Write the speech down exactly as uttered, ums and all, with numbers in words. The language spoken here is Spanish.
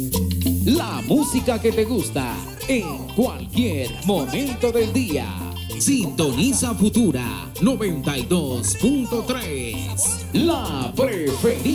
La música que te gusta en cualquier momento del día. Sintoniza Futura noventa y dos punto tres. La preferida.